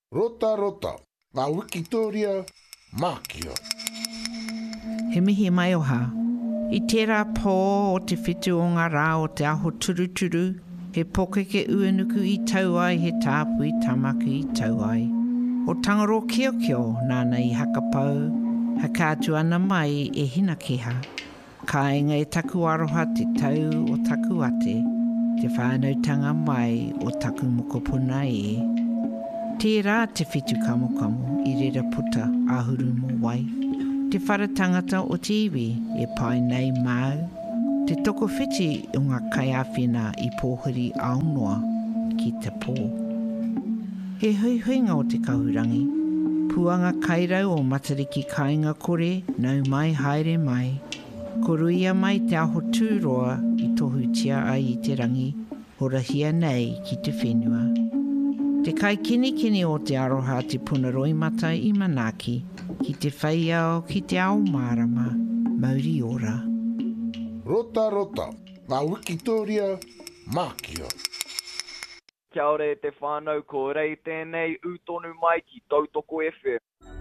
Rota rota, ngā Wikitoria Mākia. He mihi mai o hā. I tērā pō o te whitu o ngā rā o te aho turuturu, he pokeke uanuku I tau ai, he tāpu I tamaku I tau ai. O tangaro kio kio, nāna I hakapau, ha kātu ana mai e hina keha. Ka inga e taku aroha te tau o taku ate, te whānautanga mai o taku mokopuna e. Tērā te whitu kamukamu I rera puta ahuru mo wai. Te wharatangata o te iwi e pai nei mau. Te toko whiti o ngā kaiawhina I pōhiri aonoa ki te pō. He huihuinga o te kahurangi. Puanga kairau o matariki kāinga kore, nau mai haere mai. Koruia mai te aho tūroa I tohu tia ai I te rangi, horahia nei ki te whenua. Te kai kini o te aroha te punaroi mata I Manaki, ki te whaiao ki te ao marama, mauri ora. Rota rota, ngā Wikitoria Mākia. Kia ore te whānau ko rei tēnei utonu mai ki Tautoko FM.